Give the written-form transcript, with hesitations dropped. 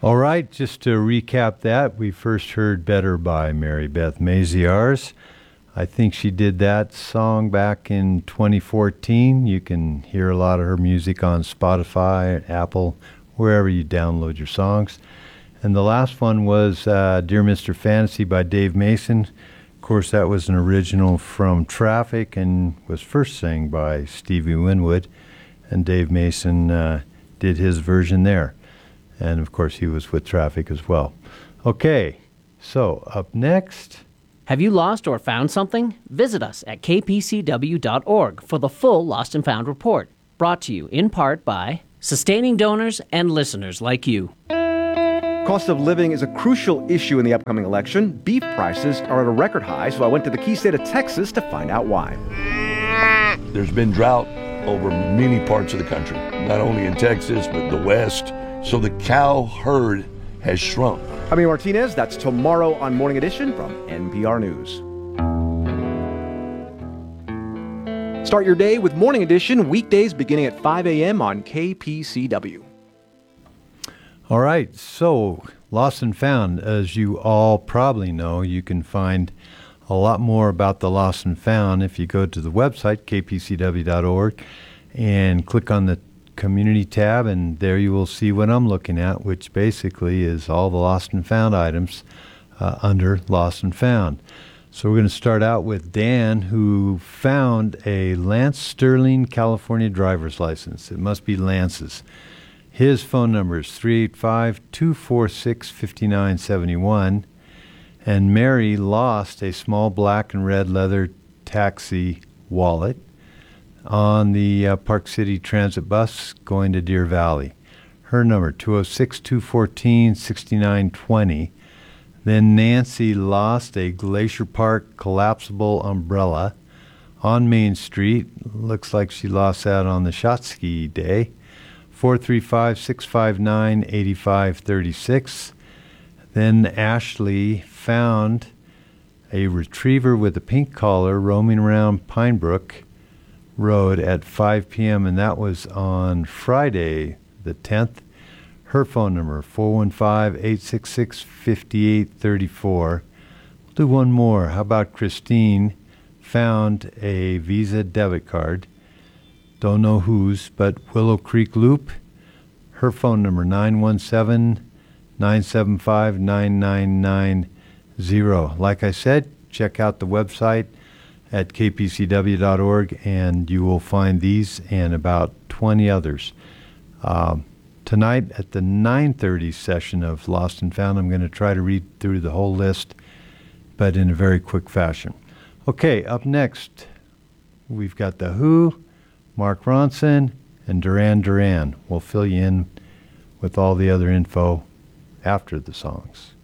All right, just to recap that, we first heard Better by Mary Beth Maziarz. I think she did that song back in 2014. You can hear a lot of her music on Spotify, Apple, wherever you download your songs. And the last one was Dear Mr. Fantasy by Dave Mason. Of course, that was an original from Traffic and was first sang by Stevie Winwood. And Dave Mason did his version there. And, of course, he was with Traffic as well. Okay, so up next... Have you lost or found something? Visit us at kpcw.org for the full Lost and Found report, brought to you in part by sustaining donors and listeners like you. Cost of living is a crucial issue in the upcoming election. Beef prices are at a record high, so I went to the key state of Texas to find out why. There's been drought over many parts of the country, not only in Texas, but the West. So the cow herd has shrunk. Jaime Martinez, that's tomorrow on Morning Edition from NPR News. Start your day with Morning Edition, weekdays beginning at 5 a.m. on KPCW. All right, so Lost and Found, as you all probably know, you can find a lot more about the Lost and Found if you go to the website, kpcw.org, and click on the Community tab, and there you will see what I'm looking at, which basically is all the Lost and Found items under Lost and Found. So we're going to start out with Dan, who found a Lance Sterling California driver's license. It must be Lance's. His phone number is 385-246-5971, and Mary lost a small black and red leather taxi wallet on the Park City Transit bus going to Deer Valley. Her number, 206-214-6920. Then Nancy lost a Glacier Park collapsible umbrella on Main Street. Looks like she lost that on the Shotsky day. 435-659-8536. Then Ashley found a retriever with a pink collar roaming around Pine Brook Road at 5 p.m., and that was on Friday the 10th. Her phone number, 415-866-5834. We'll do one more. How about Christine found a Visa debit card. Don't know whose, but Willow Creek Loop. Her phone number, 917-975-9990. Like I said, check out the website at kpcw.org, and you will find these and about 20 others. Tonight at the 9:30 session of Lost and Found, I'm going to try to read through the whole list, but in a very quick fashion. Okay, up next, we've got The Who, Mark Ronson, and Duran Duran. We'll fill you in with all the other info after the songs.